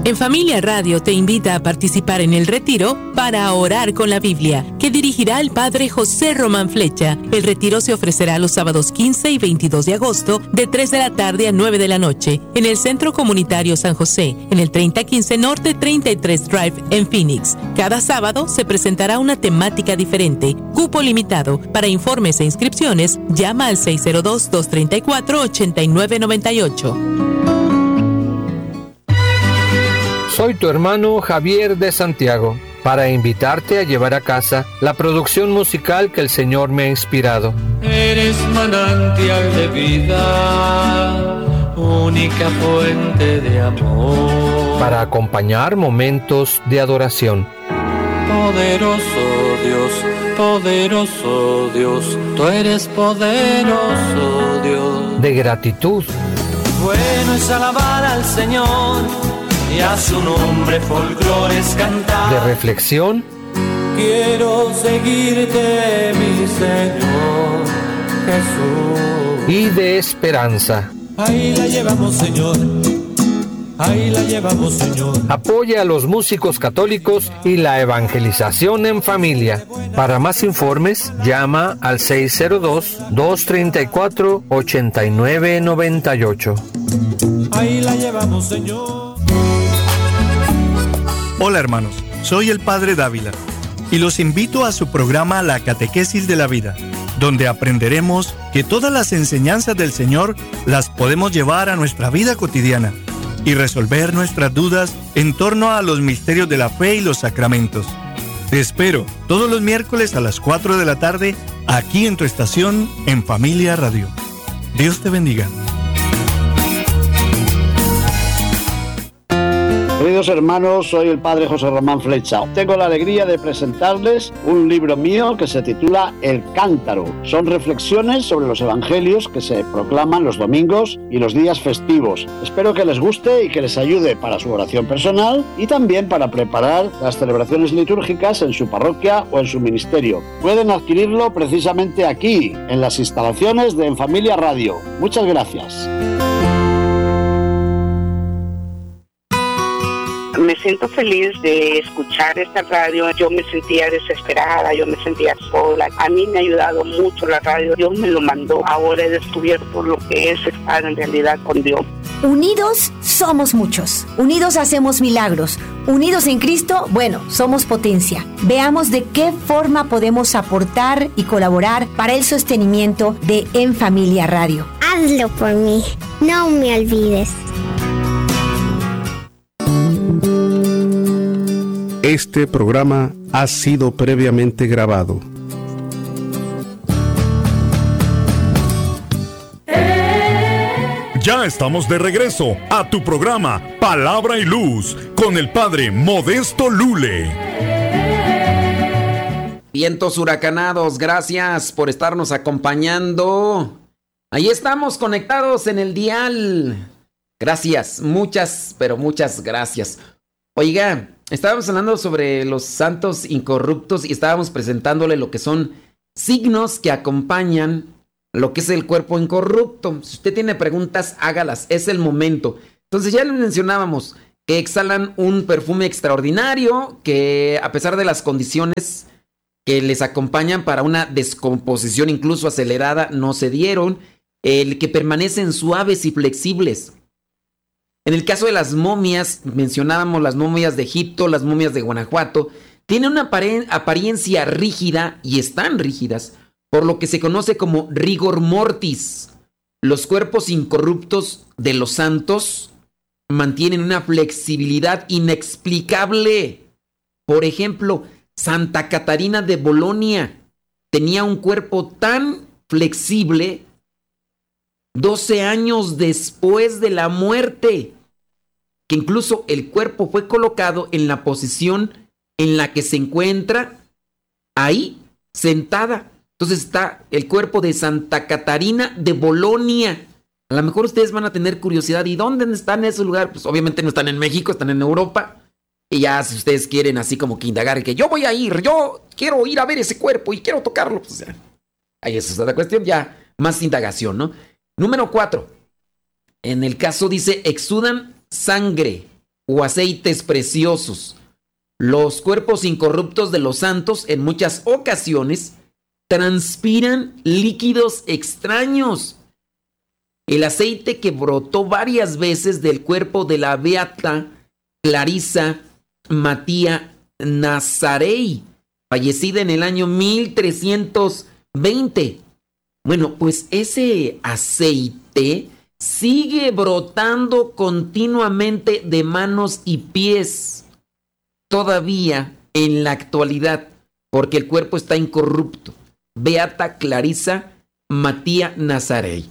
En Familia Radio te invita a participar en el retiro para orar con la Biblia, que dirigirá el Padre José Román Flecha. El retiro se ofrecerá los sábados 15 y 22 de agosto, de 3 de la tarde a 9 de la noche, en el Centro Comunitario San José, en el 3015 Norte 33 Drive, en Phoenix. Cada sábado se presentará una temática diferente. Cupo limitado. Para informes e inscripciones, llama al 602-234-8998. Soy tu hermano Javier de Santiago, para invitarte a llevar a casa la producción musical que el Señor me ha inspirado. Eres manantial de vida, única fuente de amor. Para acompañar momentos de adoración. Poderoso Dios, tú eres poderoso Dios. De gratitud. Bueno es alabar al Señor y a su nombre folclores cantar. De reflexión. Quiero seguirte, mi Señor Jesús. Y de esperanza. Ahí la llevamos, Señor. Ahí la llevamos, Señor. Apoya a los músicos católicos y la evangelización en familia. Para más informes, llama al 602-234-8998. Ahí la llevamos, Señor. Hola hermanos, soy el Padre Dávila y los invito a su programa La Catequesis de la Vida, donde aprenderemos que todas las enseñanzas del Señor las podemos llevar a nuestra vida cotidiana y resolver nuestras dudas en torno a los misterios de la fe y los sacramentos. Te espero todos los miércoles a las 4 de la tarde aquí en tu estación en Familia Radio. Dios te bendiga. Queridos hermanos, soy el Padre José Román Flecha. Tengo la alegría de presentarles un libro mío que se titula El Cántaro. Son reflexiones sobre los evangelios que se proclaman los domingos y los días festivos. Espero que les guste y que les ayude para su oración personal y también para preparar las celebraciones litúrgicas en su parroquia o en su ministerio. Pueden adquirirlo precisamente aquí, en las instalaciones de En Familia Radio. Muchas gracias. Me siento feliz de escuchar esta radio. Yo me sentía desesperada, yo me sentía sola. A mí me ha ayudado mucho la radio. Dios me lo mandó. Ahora he descubierto lo que es estar en realidad con Dios. Unidos somos muchos. Unidos hacemos milagros. Unidos en Cristo, bueno, somos potencia. Veamos de qué forma podemos aportar y colaborar para el sostenimiento de En Familia Radio. Hazlo por mí. No me olvides. Este programa ha sido previamente grabado. Ya estamos de regreso a tu programa Palabra y Luz con el Padre Modesto Lule. Vientos huracanados, gracias por estarnos acompañando. Ahí estamos conectados en el dial. Gracias, muchas, pero muchas gracias. Oiga, estábamos hablando sobre los santos incorruptos y estábamos presentándole lo que son signos que acompañan lo que es el cuerpo incorrupto. Si usted tiene preguntas, hágalas, es el momento. Entonces ya les mencionábamos que exhalan un perfume extraordinario, que a pesar de las condiciones que les acompañan para una descomposición incluso acelerada, no se dieron, el que permanecen suaves y flexibles. En el caso de las momias, mencionábamos las momias de Egipto, las momias de Guanajuato, tienen una apariencia rígida y están rígidas, por lo que se conoce como rigor mortis. Los cuerpos incorruptos de los santos mantienen una flexibilidad inexplicable. Por ejemplo, Santa Catarina de Bolonia tenía un cuerpo tan flexible 12 años después de la muerte, que incluso el cuerpo fue colocado en la posición en la que se encuentra ahí, sentada. Entonces está el cuerpo de Santa Catarina de Bolonia. A lo mejor ustedes van a tener curiosidad, ¿y dónde están en ese lugar? Pues obviamente no están en México, están en Europa. Y ya si ustedes quieren así como que indagar, que yo voy a ir, yo quiero ir a ver ese cuerpo y quiero tocarlo, pues ya, ahí es la cuestión, ya más indagación, ¿no? Número 4. En el caso dice, exudan sangre. o aceites preciosos. Los cuerpos incorruptos de los santos en muchas ocasiones transpiran líquidos extraños. El aceite que brotó varias veces del cuerpo de la beata Clarisa María Nazarei, fallecida en el año 1320. Bueno, pues ese aceite sigue brotando continuamente de manos y pies todavía en la actualidad, porque el cuerpo está incorrupto. Beata Clarisa María Nazarei.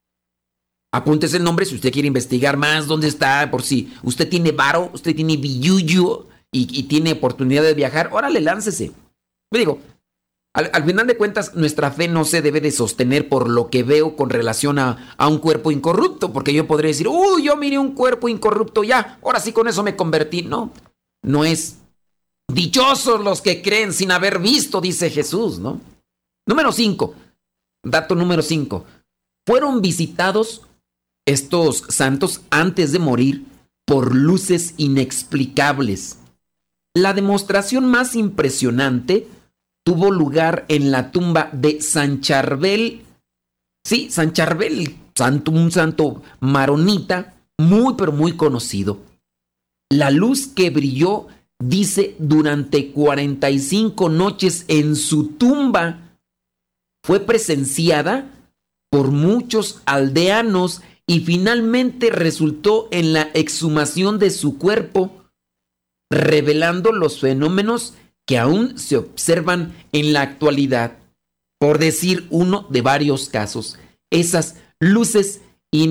Apúntese el nombre si usted quiere investigar más dónde está, por si usted tiene varo, usted tiene billuyo y tiene oportunidad de viajar, órale, láncese. Me digo, al final de cuentas, nuestra fe no se debe de sostener por lo que veo con relación a un cuerpo incorrupto, porque yo podría decir, yo miré un cuerpo incorrupto ya, ahora sí con eso me convertí. No es dichosos los que creen sin haber visto, dice Jesús, ¿no? Número 5, dato número 5. Fueron visitados estos santos antes de morir por luces inexplicables. La demostración más impresionante tuvo lugar en la tumba de San Charbel. Sí, San Charbel, un santo maronita muy pero muy conocido. La luz que brilló, dice, durante 45 noches en su tumba, fue presenciada por muchos aldeanos y finalmente resultó en la exhumación de su cuerpo, revelando los fenómenos que aún se observan en la actualidad, por decir uno de varios casos, esas luces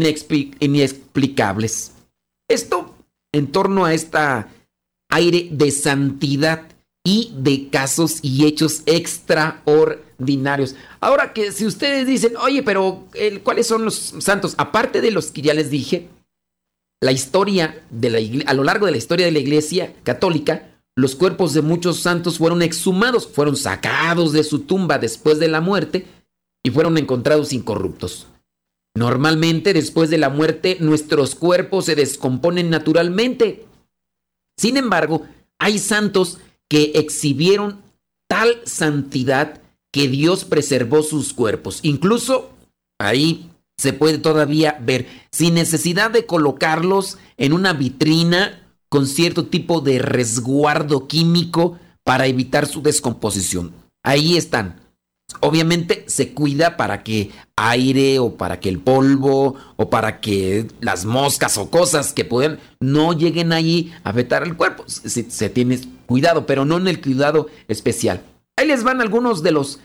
inexplicables. Esto en torno a esta aire de santidad y de casos y hechos extraordinarios. Ahora que si ustedes dicen, oye, pero ¿cuáles son los santos? Aparte de los que ya les dije, la historia de la a lo largo de la historia de la Iglesia Católica, los cuerpos de muchos santos fueron exhumados, fueron sacados de su tumba después de la muerte y fueron encontrados incorruptos. Normalmente, después de la muerte, nuestros cuerpos se descomponen naturalmente. Sin embargo, hay santos que exhibieron tal santidad que Dios preservó sus cuerpos. Incluso ahí se puede todavía ver, sin necesidad de colocarlos en una vitrina con cierto tipo de resguardo químico para evitar su descomposición. Ahí están. Obviamente se cuida para que aire o para que el polvo o para que las moscas o cosas que puedan no lleguen allí a afectar el cuerpo. Se tiene cuidado, pero no en el cuidado especial. Ahí les van algunos de los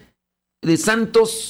santos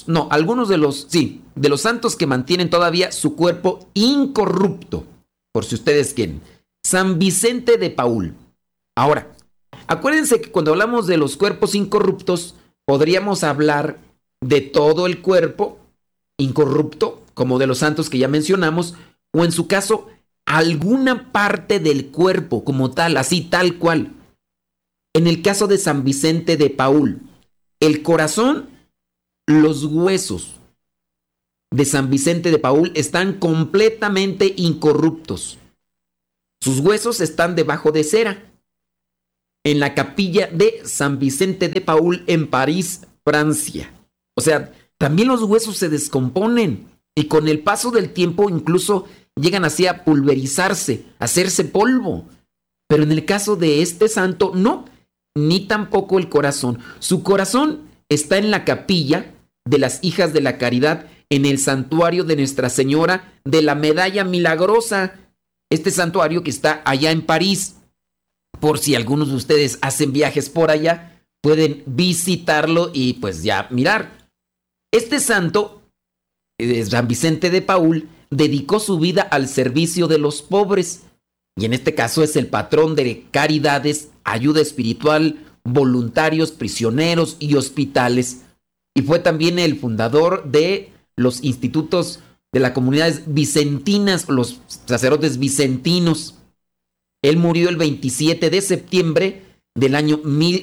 que mantienen todavía su cuerpo incorrupto, por si ustedes quieren. San Vicente de Paúl. Ahora, acuérdense que cuando hablamos de los cuerpos incorruptos, podríamos hablar de todo el cuerpo incorrupto, como de los santos que ya mencionamos, o en su caso, alguna parte del cuerpo como tal, así tal cual. En el caso de San Vicente de Paúl, el corazón, los huesos de San Vicente de Paúl están completamente incorruptos. Sus huesos están debajo de cera, en la capilla de San Vicente de Paúl en París, Francia. O sea, también los huesos se descomponen y con el paso del tiempo incluso llegan así a pulverizarse, a hacerse polvo. Pero en el caso de este santo, no, ni tampoco el corazón. Su corazón está en la capilla de las Hijas de la Caridad, en el santuario de Nuestra Señora de la Medalla Milagrosa. Este santuario que está allá en París. Por si algunos de ustedes hacen viajes por allá, pueden visitarlo y pues ya mirar. Este santo, San Vicente de Paúl, dedicó su vida al servicio de los pobres. Y en este caso es el patrón de caridades, ayuda espiritual, voluntarios, prisioneros y hospitales. Y fue también el fundador de los institutos de las comunidades vicentinas, los sacerdotes vicentinos. Él murió el 27 de septiembre del año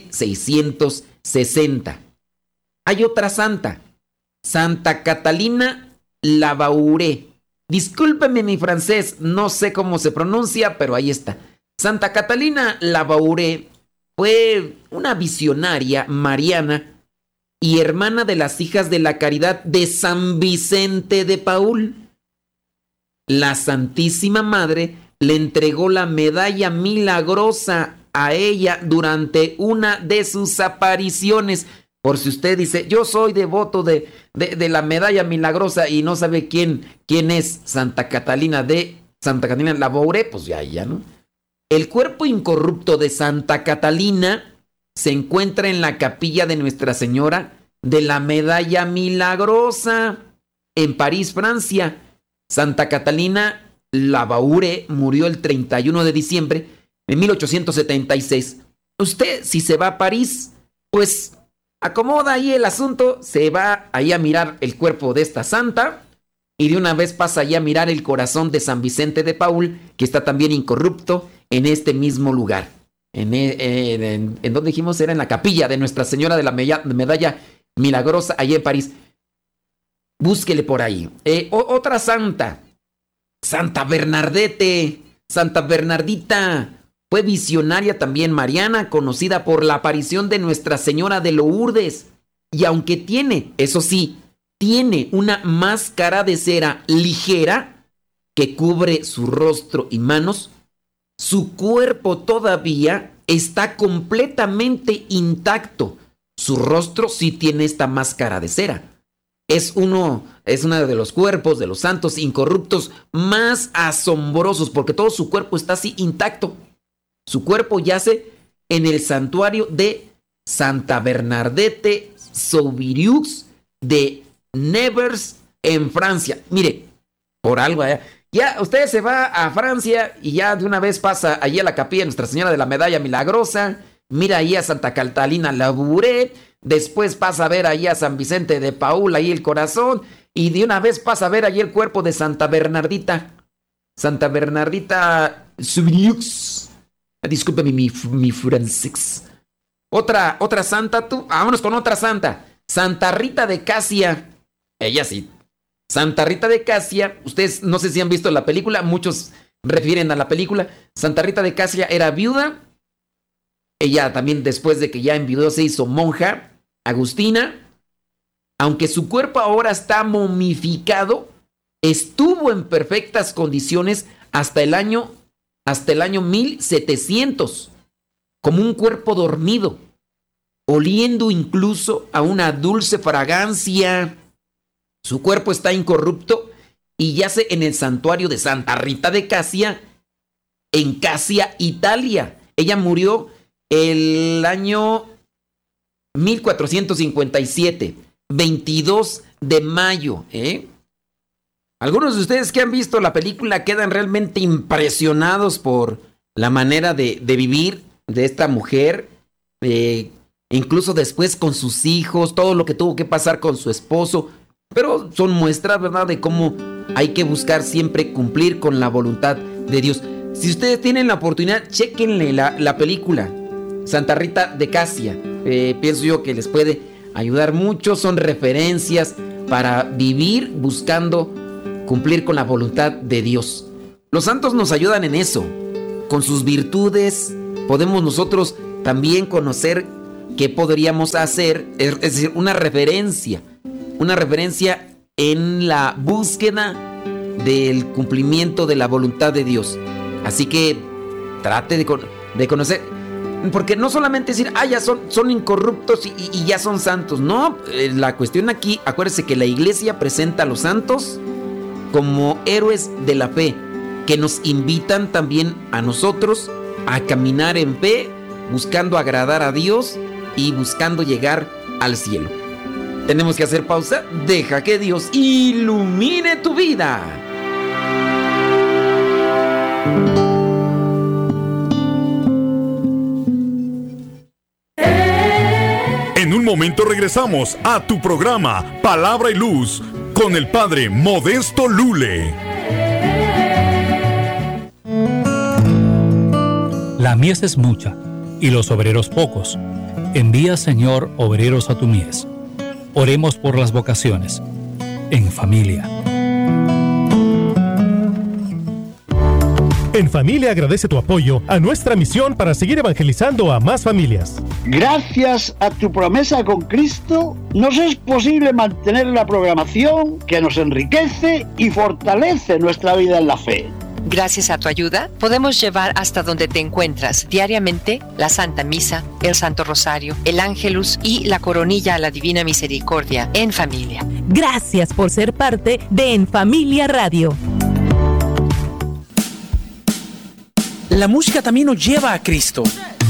1660. Hay otra santa, Santa Catalina Lavauré. Discúlpeme mi francés, no sé cómo se pronuncia, pero ahí está. Santa Catalina Labouré fue una visionaria mariana y hermana de las hijas de la caridad de San Vicente de Paúl. La Santísima Madre le entregó la medalla milagrosa a ella durante una de sus apariciones. Por si usted dice, yo soy devoto de la medalla milagrosa y no sabe quién es Santa Catalina Labouré, pues ya, ¿no? El cuerpo incorrupto de Santa Catalina se encuentra en la capilla de Nuestra Señora de la Medalla Milagrosa en París, Francia. Santa Catalina Labouré murió el 31 de diciembre de 1876. Usted, si se va a París, pues acomoda ahí el asunto, se va ahí a mirar el cuerpo de esta santa y de una vez pasa ahí a mirar el corazón de San Vicente de Paúl, que está también incorrupto en este mismo lugar. ¿En dónde dijimos? Era en la capilla de Nuestra Señora de la Medalla Milagrosa, allí en París. Búsquele por ahí. Otra santa, Santa Bernardete, Santa Bernardita, fue visionaria también mariana, conocida por la aparición de Nuestra Señora de Lourdes. Y aunque tiene una máscara de cera ligera que cubre su rostro y manos, su cuerpo todavía está completamente intacto. Su rostro sí tiene esta máscara de cera. Es uno de los cuerpos de los santos incorruptos más asombrosos, porque todo su cuerpo está así intacto. Su cuerpo yace en el santuario de Santa Bernadette Soubirous de Nevers, en Francia. Mire, por algo allá. Ya usted se va a Francia y ya de una vez pasa allí a la capilla de Nuestra Señora de la Medalla Milagrosa, mira ahí a Santa Catalina Labouré, después pasa a ver ahí a San Vicente de Paúl, ahí el corazón, y de una vez pasa a ver allí el cuerpo de Santa Bernardita. Santa Bernardita Soubirous. Discúlpeme mi francés. Otra santa, vámonos con otra santa. Santa Rita de Casia. Ella sí. Santa Rita de Casia, ustedes no sé si han visto la película, muchos refieren a la película. Santa Rita de Casia era viuda. Ella también, después de que ya enviudó, se hizo monja agustina. Aunque su cuerpo ahora está momificado, estuvo en perfectas condiciones hasta el año 1700, como un cuerpo dormido, oliendo incluso a una dulce fragancia. Su cuerpo está incorrupto y yace en el santuario de Santa Rita de Casia, en Casia, Italia. Ella murió el año 1457, 22 de mayo. Algunos de ustedes que han visto la película quedan realmente impresionados por la manera de vivir de esta mujer, incluso después con sus hijos, todo lo que tuvo que pasar con su esposo. Pero son muestras, ¿verdad?, de cómo hay que buscar siempre cumplir con la voluntad de Dios. Si ustedes tienen la oportunidad, chéquenle la película Santa Rita de Casia. Pienso yo que les puede ayudar mucho. Son referencias para vivir buscando cumplir con la voluntad de Dios. Los santos nos ayudan en eso. Con sus virtudes podemos nosotros también conocer qué podríamos hacer, es decir, una referencia en la búsqueda del cumplimiento de la voluntad de Dios. Así que trate de conocer, porque no solamente decir, ya son incorruptos y ya son santos. No, la cuestión aquí, acuérdese que la iglesia presenta a los santos como héroes de la fe, que nos invitan también a nosotros a caminar en fe, buscando agradar a Dios y buscando llegar al cielo. Tenemos que hacer pausa. Deja que Dios ilumine tu vida. En un momento regresamos a tu programa Palabra y Luz con el Padre Modesto Lule. La mies es mucha y los obreros pocos. Envía, Señor, obreros a tu mies. Oremos por las vocaciones, en familia. En Familia agradece tu apoyo a nuestra misión para seguir evangelizando a más familias. Gracias a tu promesa con Cristo, nos es posible mantener la programación que nos enriquece y fortalece nuestra vida en la fe. Gracias a tu ayuda, podemos llevar hasta donde te encuentras diariamente la Santa Misa, el Santo Rosario, el Ángelus y la Coronilla a la Divina Misericordia en familia. Gracias por ser parte de En Familia Radio. La música también nos lleva a Cristo.